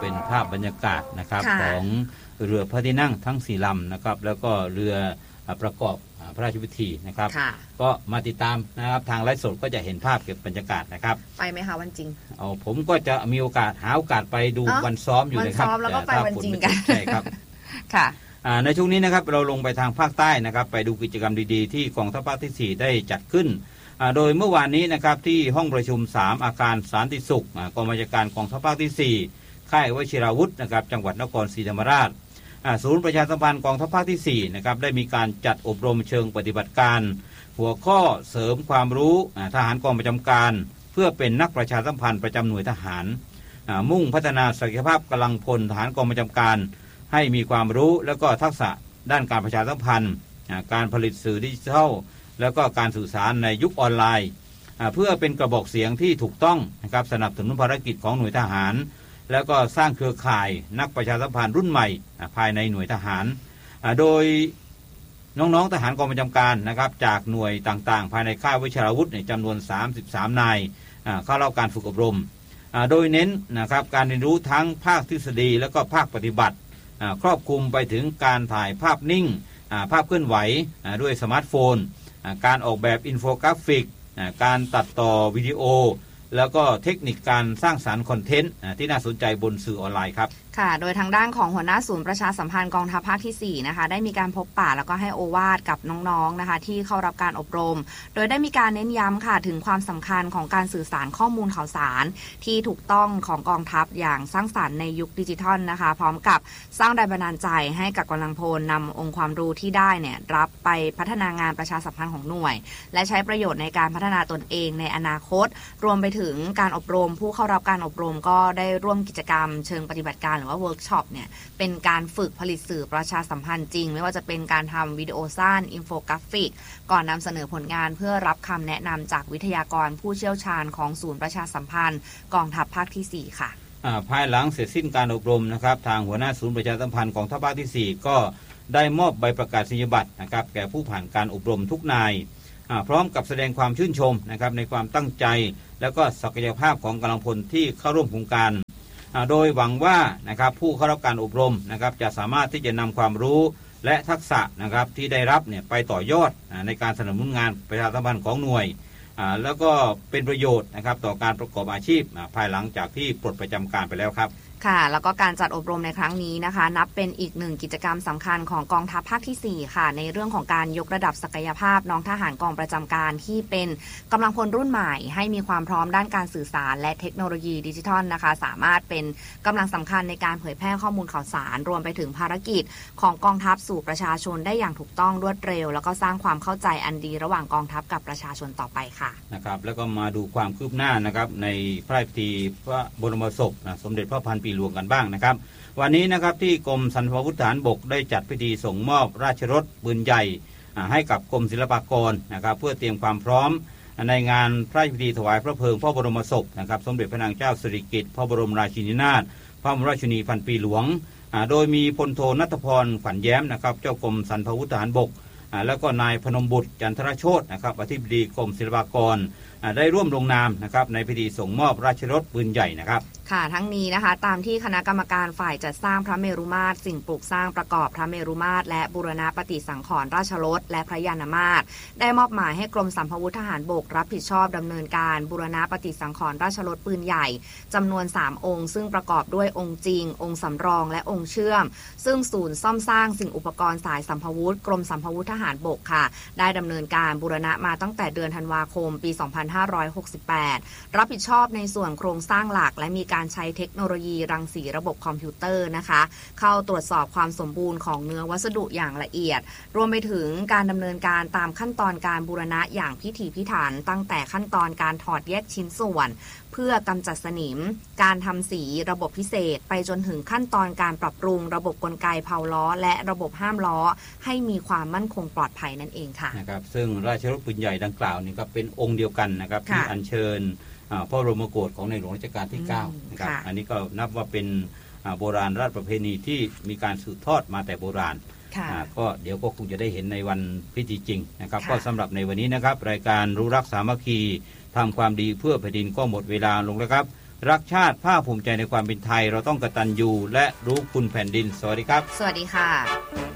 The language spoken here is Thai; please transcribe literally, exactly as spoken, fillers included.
เป็นภาพบรรยากาศนะครับของเรือพระที่นั่งทั้งสี่ลำนะครับแล้วก็เรือประกอบพระราชพิธีนะครับก็มาติดตามนะครับทางไลฟ์สดก็จะเห็นภาพเก็บบรรยากาศนะครับไปไหมคะวันจริงเอาผมก็จะมีโอกาสหาโอกาสไปดูวันซ้อมอยู่เลยครับวันซ้อมแล้วก็ไปวันจริงกันใช่ครับค่ะในช่วงนี้นะครับเราลงไปทางภาคใต้นะครับไปดูกิจกรรมดีๆที่กองทัพภาคที่สี่ได้จัดขึ้นโดยเมื่อวานนี้นะครับที่ห้องประชุมสามอาคารสันติสุขกองบัญชาการกองทัพภาคที่สี่ค่ายวชิราวุธนะครับจังหวัดนครศรีธรรมราชศูนย์ประชาสัมพันธ์กองทัพภาคที่สี่นะครับได้มีการจัดอบรมเชิงปฏิบัติการหัวข้อเสริมความรู้ทหารกองประจำการเพื่อเป็นนักประชาสัมพันธ์ประจำหน่วยทหารมุ่งพัฒนาศักยภาพกำลังพลทหารกองประจำการให้มีความรู้และก็ทักษะด้านการประชาสัมพันธ์การผลิตสื่อดิจิทัลแล้วก็การสื่อสารในยุคออนไลน์เพื่อเป็นกระบอกเสียงที่ถูกต้องนะครับสนับสนุนภารกิจของหน่วยทหารแล้วก็สร้างเครือข่ายนักประชาสัมพันธ์รุ่นใหม่ภายในหน่วยทหารโดยน้องๆทหารกองประจำการนะครับจากหน่วยต่างๆภายในค่ายวชิราวุธจำนวนสามสิบสามนายเข้ารับการฝึกอบรมโดยเน้นนะครับการเรียนรู้ทั้งภาคทฤษฎีและก็ภาคปฏิบัติครอบคลุมไปถึงการถ่ายภาพนิ่งภาพเคลื่อนไหวด้วยสมาร์ทโฟนการออกแบบอินโฟกราฟิกการตัดต่อวิดีโอแล้วก็เทคนิคการสร้างสรรค์คอนเทนต์ที่น่าสนใจบนสื่อออนไลน์ครับค่ะโดยทางด้านของหัวหน้าศูนย์ประชาสัมพันธ์กองทัพภาคที่สี่นะคะได้มีการพบปะแล้วก็ให้โอวาทกับน้องๆนะคะที่เข้ารับการอบรมโดยได้มีการเน้นย้ำค่ะถึงความสำคัญของการสื่อสารข้อมูลข่าวสารที่ถูกต้องของกองทัพอย่างสร้างสรรค์ในยุคดิจิทัลนะคะพร้อมกับสร้างแรงบันดาลใจให้กับกำลังพลนำองค์ความรู้ที่ได้เนี่ยรับไปพัฒนางานประชาสัมพันธ์ของหน่วยและใช้ประโยชน์ในการพัฒนาตนเองในอนาคตรวมไปถึงการอบรมผู้เข้ารับการอบรมก็ได้ร่วมกิจกรรมเชิงปฏิบัติการหรือว่าเวิร์กช็อปเนี่ยเป็นการฝึกผลิตสื่อประชาสัมพันธ์จริงไม่ว่าจะเป็นการทำวิดีโอสั้นอินโฟกราฟิกก่อนนำเสนอผลงานเพื่อรับคำแนะนำจากวิทยากรผู้เชี่ยวชาญของศูนย์ประชาสัมพันธ์กองทัพภาคที่สี่ค่ะภายหลังเสร็จสิ้นการอบรมนะครับทางหัวหน้าศูนย์ประชาสัมพันธ์กองทัพภาคที่สี่ก็ได้มอบใบประกาศนียบัตรนะครับแก่ผู้ผ่านการอบรมทุกนายพร้อมกับแสดงความชื่นชมนะครับในความตั้งใจแล้วก็ศักยภาพของกำลังพลที่เข้าร่วมโครงการโดยหวังว่านะครับผู้เข้ารับการอบรมนะครับจะสามารถที่จะนำความรู้และทักษะนะครับที่ได้รับเนี่ยไปต่อยอดในการสนับสนุนงานประชาสัมพันธ์ของหน่วยแล้วก็เป็นประโยชน์นะครับต่อการประกอบอาชีพภายหลังจากที่ปลดประจำการไปแล้วครับค่ะแล้วก็การจัดอบรมในครั้งนี้นะคะนับเป็นอีกหนึ่งกิจกรรมสำคัญของกองทัพภาคที่สี่ค่ะในเรื่องของการยกระดับศักยภาพน้องทหารกองประจำการที่เป็นกำลังพลรุ่นใหม่ให้มีความพร้อมด้านการสื่อสารและเทคโนโลยีดิจิทัลนะคะสามารถเป็นกำลังสำคัญในการเผยแพร่ข้อมูลข่าวสารรวมไปถึงภารกิจของกองทัพสู่ประชาชนได้อย่างถูกต้องรวดเร็วแล้วก็สร้างความเข้าใจอันดีระหว่างกองทัพกับประชาชนต่อไปค่ะนะครับแล้วก็มาดูความคืบหน้านะครับในพระราชพิธีพระบรมศพสมเด็จพระพันปีหลวงกันบ้างนะครับวันนี้นะครับที่กรมสรรพาวุธทหารบกได้จัดพิธีส่งมอบราชรถปืนใหญ่ให้กับกรมศิลปากรนะครับเพื่อเตรียมความพร้อมในงานพระราชพิธีถวายพระเพลิงพระบรมศพนะครับสมเด็จพระนางเจ้าสิริกิติ์พระบรมราชินีนาถพระบรมราชินีพันปีหลวงโดยมีพลโทณัฐพรขวัญแย้มนะครับเจ้ากรมสรรพาวุธทหารบกแล้วก็นายพนมบุตรจันทรโชตินะครับอธิบดีกรมศิลปากรได้ร่วมลงนามนะครับในพิธีส่งมอบราชรถปืนใหญ่นะครับค่ะทั้งนี้นะคะตามที่คณะกรรมการฝ่ายจัดสร้างพระเมรุมาตรสิ่งปลูกสร้างประกอบพระเมรุมาตรและบูรณะปฏิสังขรณ์ราชรถและพระยานมาตรได้มอบหมายให้กรมสรรพาวุธทหารบกรับผิดชอบดำเนินการบูรณะปฏิสังขรณ์ราชรถปืนใหญ่จำนวนสามองค์ซึ่งประกอบด้วยองค์จริงองค์สำรองและองค์เชื่อมซึ่งศูนย์ซ่อมสร้างสิ่งอุปกรณ์สายสัมภาวุธกรมสรรพาวุธทหารบกค่ะได้ดำเนินการบูรณะมาตั้งแต่เดือนธันวาคมปี สองพันห้าร้อยหกสิบแปด รับผิดชอบในส่วนโครงสร้างหลักและมีการใช้เทคโนโลยีรังสีระบบคอมพิวเตอร์นะคะเข้าตรวจสอบความสมบูรณ์ของเนื้อวัสดุอย่างละเอียดรวมไปถึงการดำเนินการตามขั้นตอนการบูรณะอย่างพิถีพิถันตั้งแต่ขั้นตอนการถอดแยกชิ้นส่วนเพื่อกำจัดสนิมการทำสีระบบพิเศษไปจนถึงขั้นตอนการปรับปรุงระบบกลไกเพาล้อและระบบห้ามล้อให้มีความมั่นคงปลอดภัยนั่นเองค่ะนะครับซึ่งราชรถปืนใหญ่ดังกล่าวนี่ก็เป็นองค์เดียวกันนะครับที่อัญเชิญพระบรมโกศของในหลวงรัชกาลที่เก้านะครับอันนี้ก็นับว่าเป็นโบราณราชประเพณีที่มีการสืบทอดมาแต่โบราณก็เดี๋ยวก็คงจะได้เห็นในวันพิธีจริงนะครับก็สำหรับในวันนี้นะครับรายการรู้รักสามัคคีทำความดีเพื่อแผ่นดินก็หมดเวลาลงแล้วครับรักชาติภาคภูมิใจในความเป็นไทยเราต้องกตัญญูและรู้คุณแผ่นดินสวัสดีครับสวัสดีค่ะ